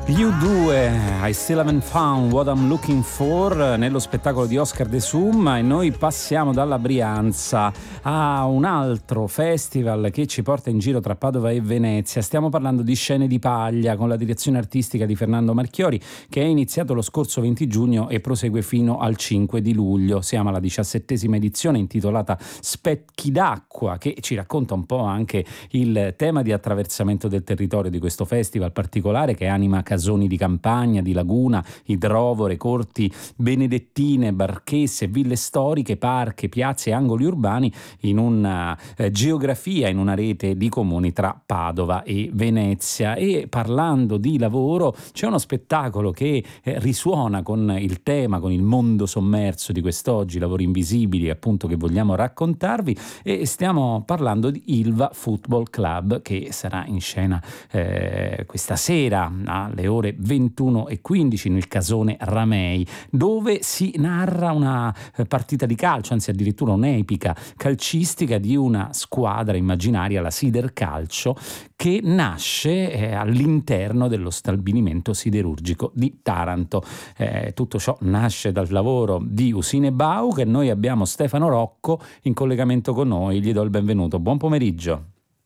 U2, I Still Haven't Found What I'm Looking For, nello spettacolo di Oscar De Summa. E noi passiamo dalla Brianza a un altro festival che ci porta in giro tra Padova e Venezia. Stiamo parlando di Scene di Paglia, con la direzione artistica di Fernando Marchiori, che è iniziato lo scorso 20 giugno e prosegue fino al 5 di luglio. Siamo alla 17ª edizione, intitolata Specchi d'acqua, che ci racconta un po' anche il tema di attraversamento del territorio di questo festival particolare, che anima casoni di campagna, di laguna, idrovore, corti benedettine, barchesse, ville storiche, parchi, piazze e angoli urbani in una geografia, in una rete di comuni tra Padova e Venezia. E parlando di lavoro, c'è uno spettacolo che risuona con il tema, con il mondo sommerso di quest'oggi, lavori invisibili, appunto, che vogliamo raccontarvi, e stiamo parlando di Ilva Football Club, che sarà in scena questa sera alle ore 21:15 nel casone Ramei, dove si narra una partita di calcio, anzi addirittura un'epica calcistica di una squadra immaginaria, la Sider Calcio, che nasce all'interno dello stabilimento siderurgico di Taranto. Tutto ciò nasce dal lavoro di Usine Bau, che noi abbiamo Stefano Rocco in collegamento con noi. Gli do il benvenuto. Buon pomeriggio.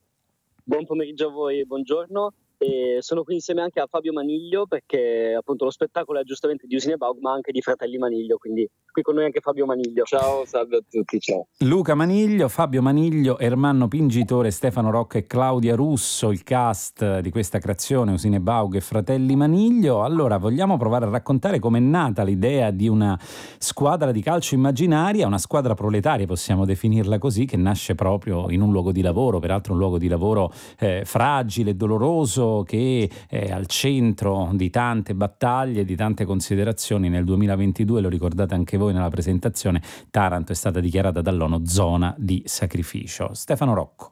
Buon pomeriggio a voi, buongiorno. E sono qui insieme anche a Fabio Maniglio, perché appunto lo spettacolo è giustamente di Usine Baug ma anche di Fratelli Maniglio, quindi qui con noi anche Fabio Maniglio. Ciao, salve a tutti, ciao. Luca Maniglio, Fabio Maniglio, Ermanno Pingitore, Stefano Rocca e Claudia Russo, il cast di questa creazione Usine Baug e Fratelli Maniglio. Allora, vogliamo provare a raccontare com'è nata l'idea di una squadra di calcio immaginaria, una squadra proletaria, possiamo definirla così, che nasce proprio in un luogo di lavoro, peraltro un luogo di lavoro fragile e doloroso, che è al centro di tante battaglie, di tante considerazioni. Nel 2022, lo ricordate anche voi nella presentazione, Taranto è stata dichiarata dall'ONU zona di sacrificio. Stefano Rocco.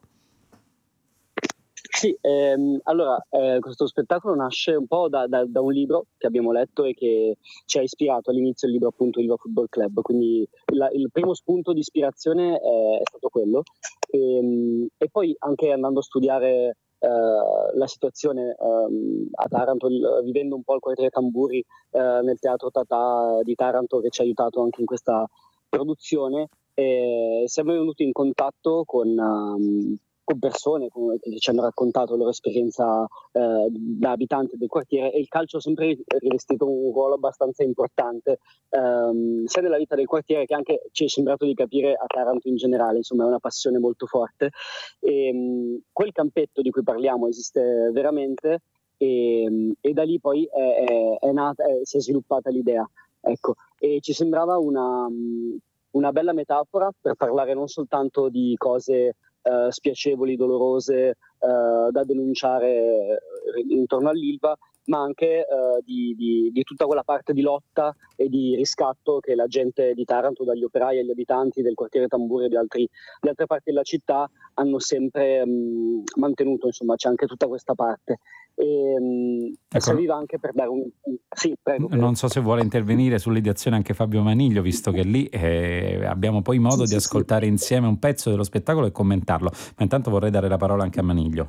Sì, allora questo spettacolo nasce un po' da un libro che abbiamo letto e che ci ha ispirato all'inizio, il libro appunto Ilva Football Club, quindi il primo spunto di ispirazione è stato quello, e poi anche andando a studiare la situazione a Taranto, vivendo un po' il quartiere Tamburi nel teatro Tata di Taranto, che ci ha aiutato anche in questa produzione, siamo venuti in contatto con persone che ci hanno raccontato la loro esperienza da abitanti del quartiere, e il calcio ha sempre rivestito un ruolo abbastanza importante sia nella vita del quartiere che anche, ci è sembrato di capire, a Taranto in generale. Insomma, è una passione molto forte, e quel campetto di cui parliamo esiste veramente, e da lì poi è nata, si è sviluppata l'idea, ecco, e ci sembrava una bella metafora per parlare non soltanto di cose spiacevoli, dolorose, da denunciare intorno all'Ilva, ma anche di tutta quella parte di lotta e di riscatto che la gente di Taranto, dagli operai agli abitanti del quartiere Tamburi e di altre parti della città, hanno sempre mantenuto. Insomma, c'è anche tutta questa parte. E serviva anche per dare Sì, prego. Non so se vuole intervenire sull'ideazione anche Fabio Maniglio, visto che lì abbiamo poi modo di ascoltare insieme un pezzo dello spettacolo e commentarlo, ma intanto vorrei dare la parola anche a Maniglio.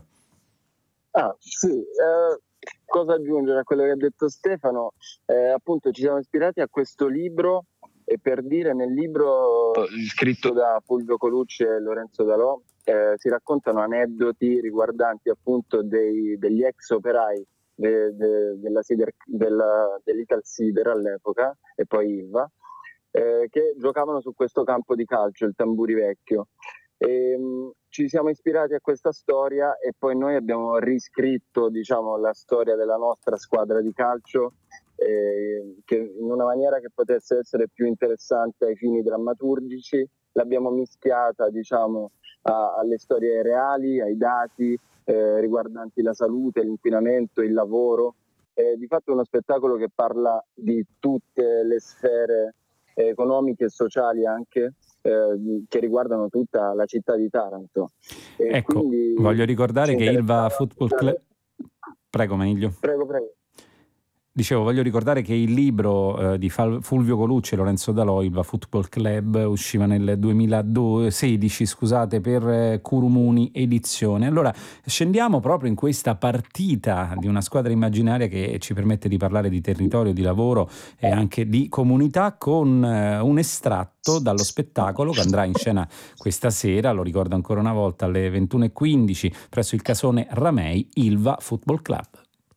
Cosa aggiungere a quello che ha detto Stefano? Appunto, ci siamo ispirati a questo libro, e per dire, nel libro scritto da Fulvio Colucci e Lorenzo Dalò si raccontano aneddoti riguardanti appunto degli ex operai dell'Ital Sider all'epoca, e poi Ilva, che giocavano su questo campo di calcio, il Tamburi Vecchio. Ci siamo ispirati a questa storia, e poi noi abbiamo riscritto, diciamo, la storia della nostra squadra di calcio, che in una maniera che potesse essere più interessante ai fini drammaturgici. L'abbiamo mischiata, diciamo, alle storie reali, ai dati riguardanti la salute, l'inquinamento, il lavoro. Di fatto è uno spettacolo che parla di tutte le sfere economiche e sociali anche, che riguardano tutta la città di Taranto. Ecco, voglio ricordare che Ilva Football Club... Prego, Maniglio. Prego. Dicevo, voglio ricordare che il libro di Fulvio Colucci e Lorenzo Dalò, Ilva Football Club, usciva nel 2016, scusate, per Curumuni Edizione. Allora, scendiamo proprio in questa partita di una squadra immaginaria che ci permette di parlare di territorio, di lavoro e anche di comunità, con un estratto dallo spettacolo che andrà in scena questa sera, lo ricordo ancora una volta, alle 21:15 presso il Casone Ramei, Ilva Football Club.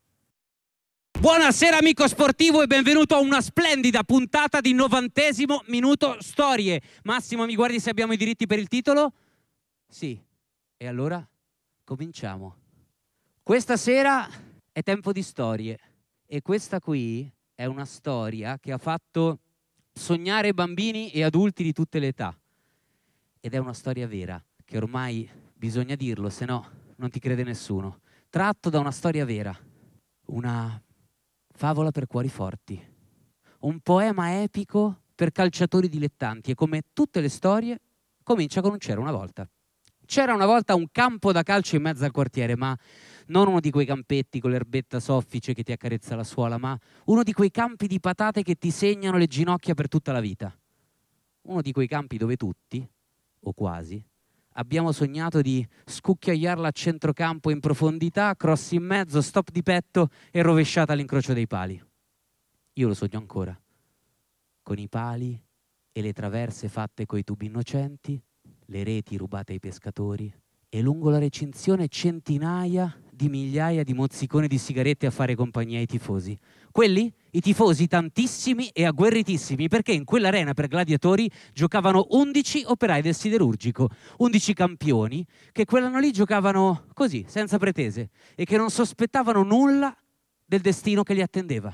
Buonasera amico sportivo e benvenuto a una splendida puntata di 90° minuto storie. Massimo, mi guardi se abbiamo i diritti per il titolo? Sì. E allora cominciamo. Questa sera è tempo di storie e questa qui è una storia che ha fatto sognare bambini e adulti di tutte le età. Ed è una storia vera, che ormai bisogna dirlo, se no non ti crede nessuno. Tratto da una storia vera, una favola per cuori forti, un poema epico per calciatori dilettanti, e come tutte le storie comincia con un c'era una volta. C'era una volta un campo da calcio in mezzo al quartiere, ma non uno di quei campetti con l'erbetta soffice che ti accarezza la suola, ma uno di quei campi di patate che ti segnano le ginocchia per tutta la vita. Uno di quei campi dove tutti, o quasi, abbiamo sognato di scucchiaiarla a centrocampo in profondità, cross in mezzo, stop di petto e rovesciata all'incrocio dei pali. Io lo sogno ancora, con i pali e le traverse fatte coi tubi innocenti, le reti rubate ai pescatori e lungo la recinzione centinaia di migliaia di mozziconi di sigarette a fare compagnia ai tifosi. Quelli, i tifosi tantissimi e agguerritissimi, perché in quell'arena per gladiatori giocavano 11 operai del siderurgico, 11 campioni che quell'anno lì giocavano così, senza pretese, e che non sospettavano nulla del destino che li attendeva.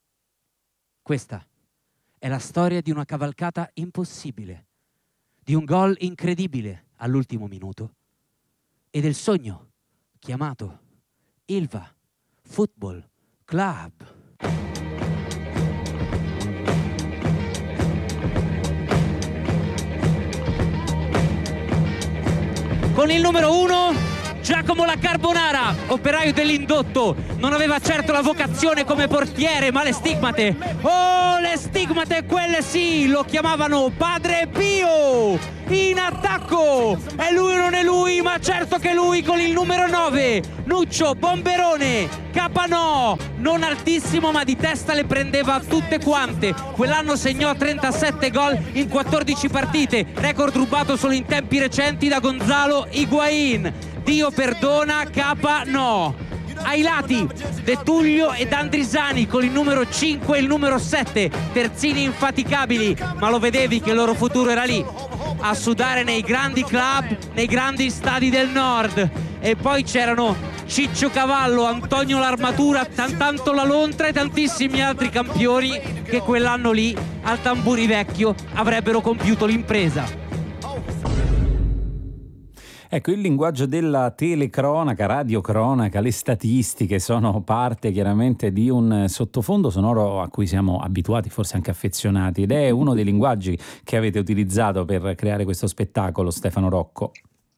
Questa è la storia di una cavalcata impossibile, di un gol incredibile all'ultimo minuto e del sogno chiamato Ilva Football Club. Con il numero 1 Giacomo La Carbonara, operaio dell'indotto, non aveva certo la vocazione come portiere, ma le stigmate, oh le stigmate, quelle sì, lo chiamavano Padre Pio, in attacco, è lui o non è lui, ma certo che lui, con il numero 9, Nuccio Bomberone, Capanò, non altissimo ma di testa le prendeva tutte quante, quell'anno segnò 37 gol in 14 partite, record rubato solo in tempi recenti da Gonzalo Higuaín. Dio perdona, Capa no. Ai lati De Tullio ed Andrisani con il numero 5 e il numero 7, terzini infaticabili, ma lo vedevi che il loro futuro era lì, a sudare nei grandi club, nei grandi stadi del nord. E poi c'erano Ciccio Cavallo, Antonio L'Armatura, Tantanto La Lontra e tantissimi altri campioni che quell'anno lì al Tamburi Vecchio avrebbero compiuto l'impresa. Ecco, il linguaggio della telecronaca, radiocronaca, le statistiche sono parte chiaramente di un sottofondo sonoro a cui siamo abituati, forse anche affezionati, ed è uno dei linguaggi che avete utilizzato per creare questo spettacolo, Stefano Rocco.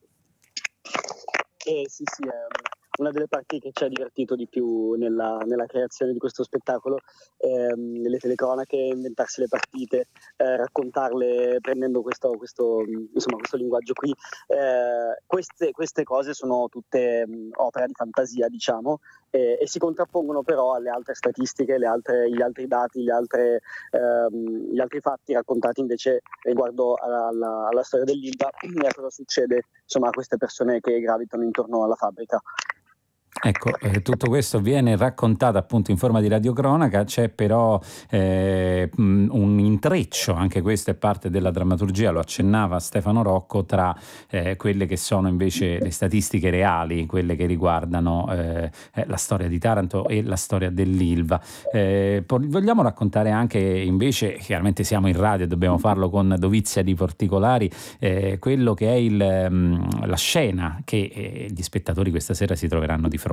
Sì, una delle parti che ci ha divertito di più nella creazione di questo spettacolo, le telecronache, inventarsi le partite, raccontarle prendendo questo linguaggio qui. Queste cose sono tutte opera di fantasia, diciamo, e si contrappongono però alle altre statistiche, gli altri dati, gli altri fatti raccontati invece riguardo alla storia dell'Ilva e a cosa succede, insomma, a queste persone che gravitano intorno alla fabbrica. Ecco, tutto questo viene raccontato appunto in forma di radiocronaca, c'è però un intreccio, anche questo è parte della drammaturgia, lo accennava Stefano Rocco, tra quelle che sono invece le statistiche reali, quelle che riguardano la storia di Taranto e la storia dell'Ilva. Vogliamo raccontare anche, invece, chiaramente siamo in radio e dobbiamo farlo con dovizia di particolari, quello che è la scena che gli spettatori questa sera si troveranno di fronte.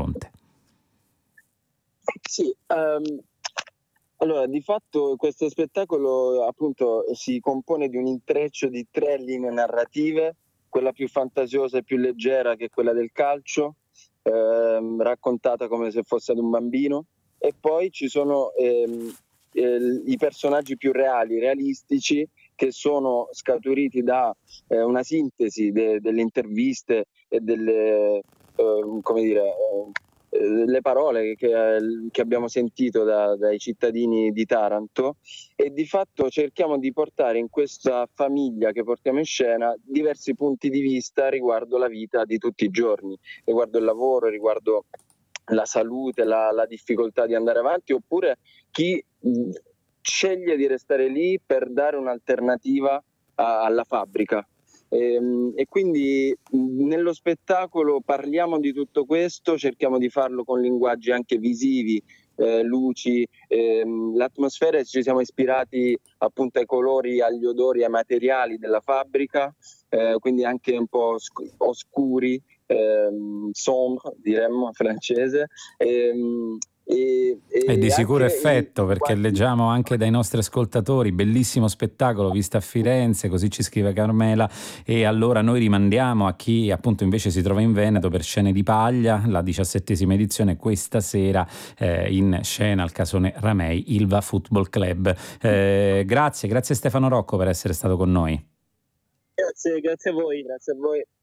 Sì, allora di fatto questo spettacolo appunto si compone di un intreccio di 3 linee narrative, quella più fantasiosa e più leggera che è quella del calcio, raccontata come se fosse ad un bambino, e poi ci sono i personaggi più realistici, che sono scaturiti da una sintesi delle interviste e delle come dire le parole che abbiamo sentito dai cittadini di Taranto, e di fatto cerchiamo di portare in questa famiglia che portiamo in scena diversi punti di vista riguardo la vita di tutti i giorni, riguardo il lavoro, riguardo la salute, la difficoltà di andare avanti, oppure chi sceglie di restare lì per dare un'alternativa alla fabbrica. E quindi nello spettacolo parliamo di tutto questo, cerchiamo di farlo con linguaggi anche visivi, luci, l'atmosfera, ci siamo ispirati appunto ai colori, agli odori, ai materiali della fabbrica, quindi anche un po' oscuri, sombre diremmo in francese, E di sicuro effetto, perché quasi... leggiamo anche dai nostri ascoltatori, bellissimo spettacolo visto a Firenze, così ci scrive Carmela, e allora noi rimandiamo a chi appunto invece si trova in Veneto per Scene di Paglia, la 17ª edizione questa sera in scena al Casone Ramei, Ilva Football Club. Grazie Stefano Rocco per essere stato con noi. Grazie a voi.